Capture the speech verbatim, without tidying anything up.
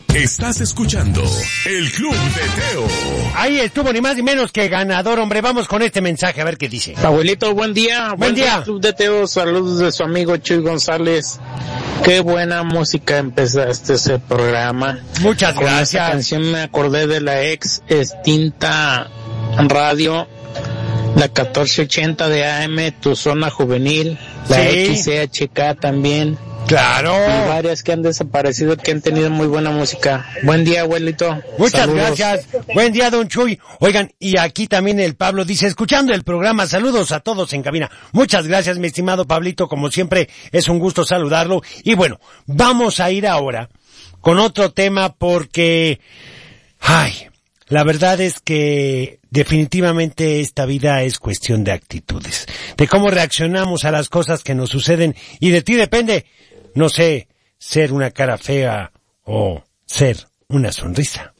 Estás escuchando el Club de Teo. Ahí estuvo ni más ni menos que ganador, hombre. Vamos con este mensaje a ver qué dice. Abuelito, buen día. Buen, buen día. día. Club de Teo, saludos de su amigo Chuy González. Qué buena música empezaste ese programa. Muchas Con gracias. esa canción me acordé de la ex extinta radio, la catorce ochenta de A M, Tu Zona Juvenil, la Sí. X C H K también. Claro. Y varias que han desaparecido, que han tenido muy buena música. Buen día, abuelito. Muchas Saludos. gracias. Buen día, don Chuy. Oigan, y aquí también el Pablo dice, escuchando el programa, saludos a todos en cabina. Muchas gracias, mi estimado Pablito. Como siempre, es un gusto saludarlo. Y bueno, vamos a ir ahora con otro tema porque, ay, la verdad es que definitivamente esta vida es cuestión de actitudes, de cómo reaccionamos a las cosas que nos suceden, y de ti depende, no sé, ser una cara fea o ser una sonrisa.